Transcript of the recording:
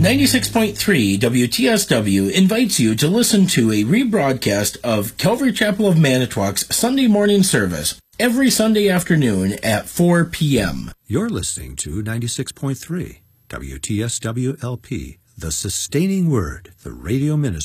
96.3 WTSW invites you to listen to a rebroadcast of Calvary Chapel of Manitowoc's Sunday morning service every Sunday afternoon at 4 p.m. You're listening to 96.3 WTSW LP, The Sustaining Word, the radio ministry